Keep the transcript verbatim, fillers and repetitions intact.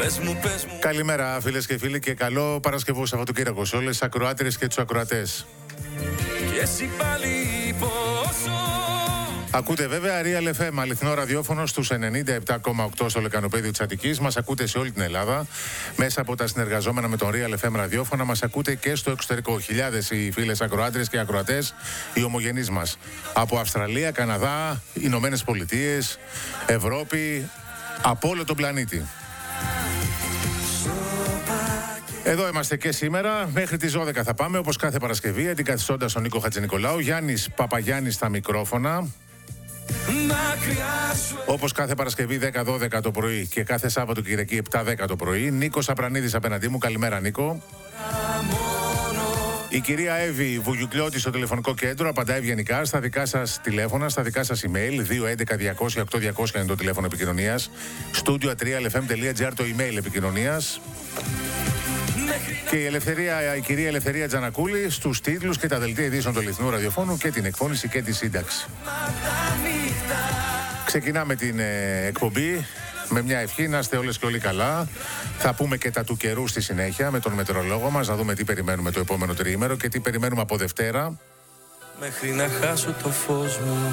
Πες μου, πες μου. Καλημέρα φίλες και φίλοι και καλό Παρασκευό Σαββατοκύριακο σε όλες τις ακροάτριες και τους ακροατές. Και εσύ πάλι πόσο. Ακούτε βέβαια Real εφ εμ, αληθινό ραδιόφωνο στους ενενήντα επτά κόμμα οκτώ στο λεκανοπέδιο της Αττικής. Μας ακούτε σε όλη την Ελλάδα. Μέσα από τα συνεργαζόμενα με τον Real εφ εμ ραδιόφωνα μας ακούτε και στο εξωτερικό. Χιλιάδες οι φίλες ακροάτριες και ακροατές, οι ομογενείς μας. Από Αυστραλία, Καναδά, Ηνωμένες Πολιτείες, Ευρώπη, από όλο τον πλανήτη. Εδώ είμαστε και σήμερα, μέχρι τις δώδεκα θα πάμε, όπως κάθε Παρασκευή, αντικαθιστώντας τον Νίκο Χατζηνικολάου, Γιάννης Παπαγιάννης στα μικρόφωνα. Όπως κάθε Παρασκευή δέκα δώδεκα το πρωί και κάθε Σάββατο και Κυριακή επτά δέκα το πρωί. Νίκος Απρανίδης απέναντί μου, καλημέρα Νίκο. Η κυρία Εύη Βουγιουκλιώτη στο τηλεφωνικό κέντρο απαντάει ευγενικά στα δικά σας τηλέφωνα, στα δικά σας email. δύο έντεκα διακόσια οκτώ διακόσια είναι το τηλέφωνο επικοινωνίας. studio at real f m dot g r το email επικοινωνίας. Και η, ελευθερία, η κυρία Ελευθερία Τζανακούλη στους τίτλους και τα δελτία ειδήσεων του αληθινού ραδιοφώνου και την εκφώνηση και τη σύνταξη. Ξεκινάμε την ε, εκπομπή με μια ευχή να είστε όλες και όλοι καλά. Θα πούμε και τα του καιρού στη συνέχεια με τον μετεωρολόγο μας, να δούμε τι περιμένουμε το επόμενο τριήμερο και τι περιμένουμε από Δευτέρα. Μέχρι να χάσω το φως μου.